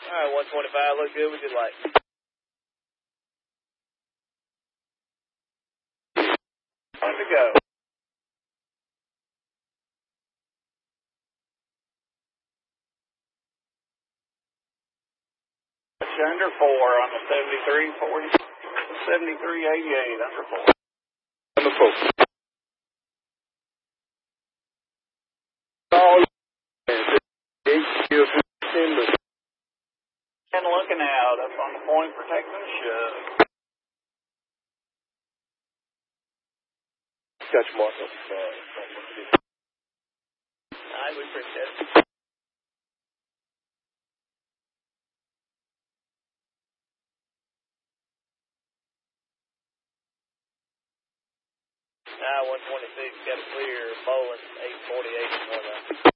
Alright, 125, look good, we could like. Time to go. Under 4 on the 7340, 7388, under 4. Under 4. All and looking out up on the point, protecting the shove. Catch mark up. Alright, we appreciate it. Now 126 got a clear bowling 848 and 1